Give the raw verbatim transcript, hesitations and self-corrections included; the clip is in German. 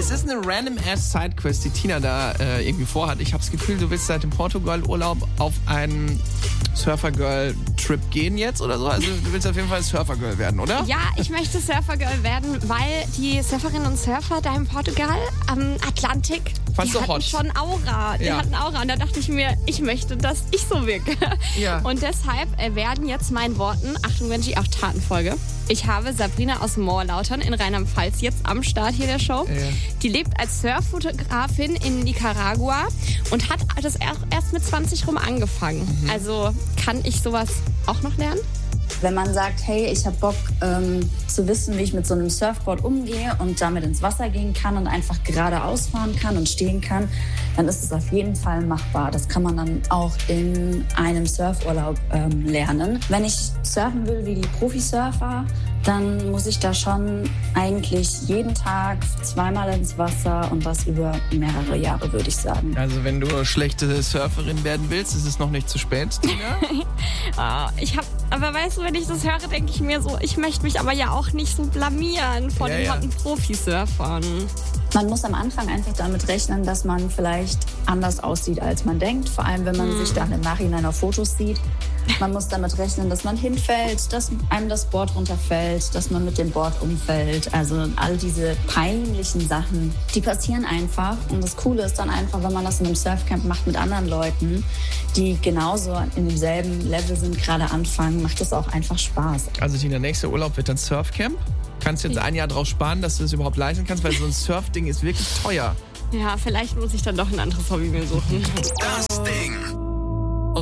Es ist eine random-ass-Sidequest, die Tina da äh, irgendwie vorhat. Ich habe das Gefühl, du willst seit dem Portugal-Urlaub auf einen Surfer-Girl-Trip gehen jetzt oder so? Also du willst auf jeden Fall Surfer-Girl werden, oder? Ja, ich möchte Surfer-Girl werden, weil die Surferinnen und Surfer da in Portugal am Atlantik, Fandst die du hatten hot? schon Aura. Die Ja. hatten Aura. Und da dachte ich mir, ich möchte, dass ich so wirke. Ja. Und deshalb äh, werden jetzt meinen Worten, Achtung Benji, auch Tatenfolge. Ich habe Sabrina aus Moorlautern in Rheinland-Pfalz jetzt am Start hier der Show. Ja. Die lebt als Surffotografin in Nicaragua und hat das erst mit zwanzig rum angefangen. Mhm. Also kann ich sowas auch noch lernen? Wenn man sagt, hey, ich habe Bock ähm, zu wissen, wie ich mit so einem Surfboard umgehe und damit ins Wasser gehen kann und einfach geradeaus fahren kann und stehen kann, dann ist es auf jeden Fall machbar. Das kann man dann auch in einem Surfurlaub ähm, lernen. Wenn ich surfen will wie die Profisurfer, dann muss ich da schon eigentlich jeden Tag zweimal ins Wasser und das über mehrere Jahre, würde ich sagen. Also wenn du schlechte Surferin werden willst, ist es noch nicht zu spät, Tina. Ah, ich hab, aber weißt du, wenn ich das höre, denke ich mir so, ich möchte mich aber ja auch nicht so blamieren vor Ja, den ja. hotten Profisurfern. Man muss am Anfang einfach damit rechnen, dass man vielleicht anders aussieht, als man denkt. Vor allem, wenn man Mhm. sich dann im Nachhinein auf Fotos sieht. Man muss damit rechnen, dass man hinfällt, dass einem das Board runterfällt, dass man mit dem Board umfällt. Also all diese peinlichen Sachen, die passieren einfach. Und das Coole ist dann einfach, wenn man das in einem Surfcamp macht mit anderen Leuten, die genauso in demselben Level sind, gerade anfangen, macht das auch einfach Spaß. Also Tina, nächster Urlaub wird dann Surfcamp. Kannst jetzt ein Jahr drauf sparen, dass du das überhaupt leisten kannst, weil so ein Surfding ist wirklich teuer. Ja, vielleicht muss ich dann doch ein anderes Hobby mir suchen. Das Ding.